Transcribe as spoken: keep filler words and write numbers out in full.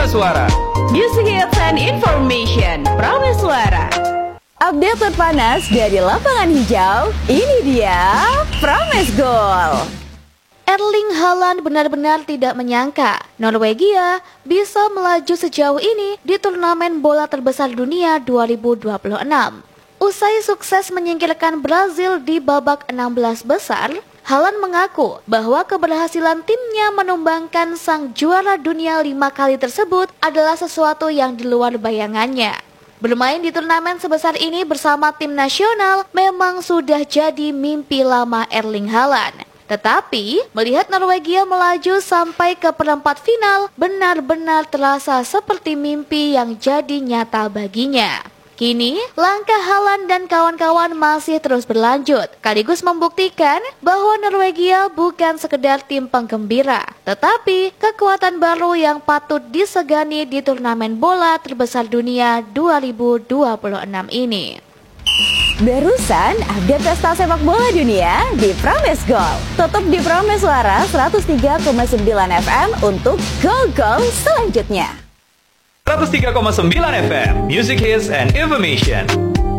Prameswara. Music hits and information. Prameswara. Update terpanas dari lapangan hijau. Ini dia Pramesgol. Erling Haaland benar-benar tidak menyangka Norwegia bisa melaju sejauh ini di turnamen bola terbesar dunia dua ribu dua puluh enam. Usai sukses menyingkirkan Brazil di babak enam belas besar, Haaland mengaku bahwa keberhasilan timnya menumbangkan sang juara dunia lima kali tersebut adalah sesuatu yang di luar bayangannya. Bermain di turnamen sebesar ini bersama tim nasional memang sudah jadi mimpi lama Erling Haaland. Tetapi, melihat Norwegia melaju sampai ke perempat final benar-benar terasa seperti mimpi yang jadi nyata baginya. Kini, langkah Haaland dan kawan-kawan masih terus berlanjut, sekaligus membuktikan bahwa Norwegia bukan sekedar tim penggembira, tetapi kekuatan baru yang patut disegani di turnamen bola terbesar dunia dua ribu dua puluh enam ini. Barusan update pesta sepak bola dunia di Pramesgol. Tetap di Prameswara seratus tiga koma sembilan F M untuk gol-gol selanjutnya. seratus tiga koma sembilan F M, Music Hits and Information.